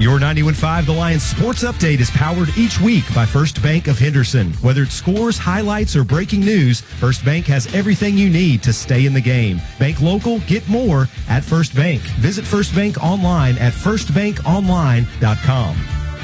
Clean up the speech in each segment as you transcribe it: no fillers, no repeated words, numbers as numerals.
Your 91.5 The Lions Sports Update is powered each week by First Bank of Henderson. Whether it's scores, highlights, or breaking news, First Bank has everything you need to stay in the game. Bank local, get more at First Bank. Visit First Bank online at firstbankonline.com.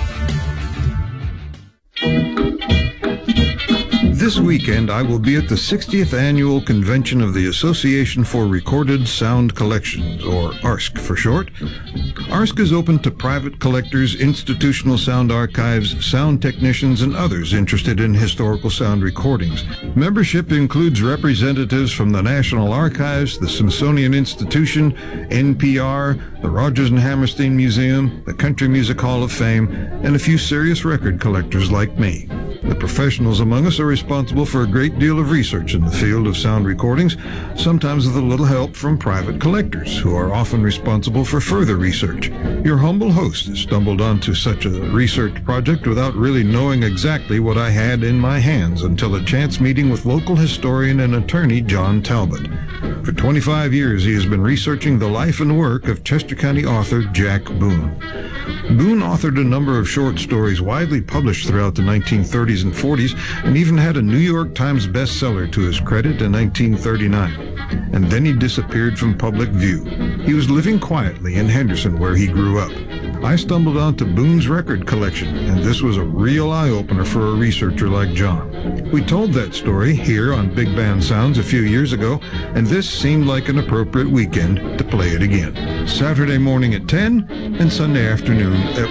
This weekend, I will be at the 60th Annual Convention of the Association for Recorded Sound Collections, or ARSC for short. ARSC is open to private collectors, institutional sound archives, sound technicians, and others interested in historical sound recordings. Membership includes representatives from the National Archives, the Smithsonian Institution, NPR, the Rodgers and Hammerstein Museum, the Country Music Hall of Fame, and a few serious record collectors like me. The professionals among us are responsible for a great deal of research in the field of sound recordings, sometimes with a little help from private collectors, who are often responsible for further research. Your humble host stumbled onto such a research project without really knowing exactly what I had in my hands until a chance meeting with local historian and attorney John Talbot. For 25 years, he has been researching the life and work of Chester County author Jack Boone. Boone authored a number of short stories widely published throughout the 1930s and 40s, and even had a New York Times bestseller to his credit in 1939. And then he disappeared from public view. He was living quietly in Henderson, where he grew up. I stumbled onto Boone's record collection, and this was a real eye-opener for a researcher like John. We told that story here on Big Band Sounds a few years ago, and this seemed like an appropriate weekend to play it again. Saturday morning at 10 and Sunday afternoon at